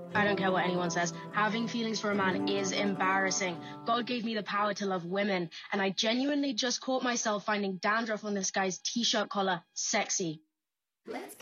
I don't care what anyone says. Having feelings for a man is embarrassing. God gave me the power to love women, and I genuinely just caught myself finding dandruff on this guy's t-shirt collar sexy. Let's